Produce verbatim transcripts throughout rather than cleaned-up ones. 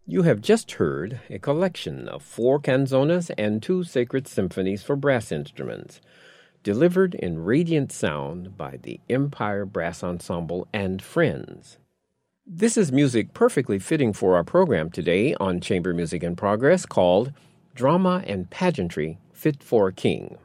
You have just heard a collection of four canzonas and two sacred symphonies for brass instruments, delivered in radiant sound by the Empire Brass Ensemble and friends. This is music perfectly fitting for our program today on Chamber Music in Progress called Drama and Pageantry Fit for a King.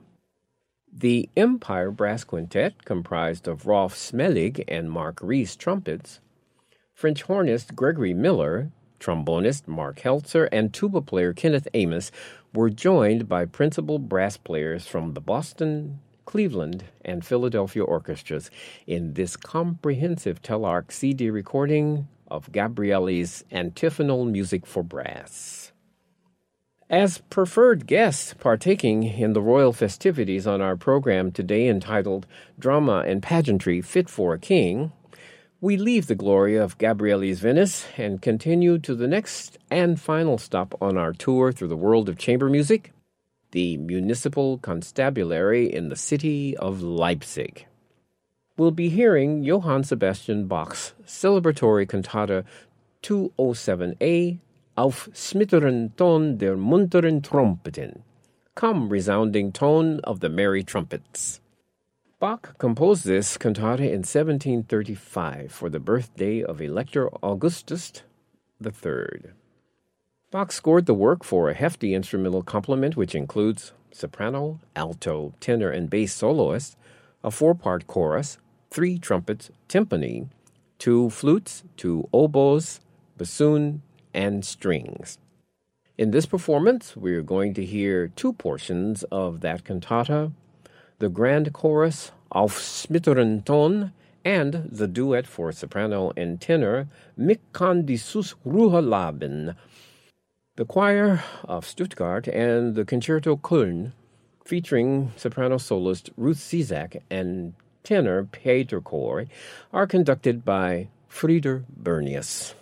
The Empire Brass Quintet, comprised of Rolf Smelig and Mark Rees trumpets, French hornist Gregory Miller, trombonist Mark Heltzer, and tuba player Kenneth Amos were joined by principal brass players from the Boston, Cleveland, and Philadelphia orchestras in this comprehensive Telarc C D recording of Gabrielli's Antiphonal Music for Brass. As preferred guests partaking in the royal festivities on our program today entitled Drama and Pageantry Fit for a King, we leave the glory of Gabrielli's Venice and continue to the next and final stop on our tour through the world of chamber music, the Municipal Constabulary in the city of Leipzig. We'll be hearing Johann Sebastian Bach's celebratory cantata two oh seven A, Auf smitteren Ton der munteren Trompeten, Come resounding tone of the merry trumpets. Bach composed this cantata in seventeen thirty-five for the birthday of Elector Augustus the Third. Bach scored the work for a hefty instrumental complement which includes soprano, alto, tenor, and bass soloists, a four-part chorus, three trumpets, timpani, two flutes, two oboes, bassoon, and strings. In this performance, we are going to hear two portions of that cantata, the grand chorus Auf smitteren Ton, and the duet for soprano and tenor Mich kann dieses Ruhe laben. The choir of Stuttgart and the Concerto Köln, featuring soprano soloist Ruth Zizak and tenor Peter Kohr, are conducted by Frieder Bernius.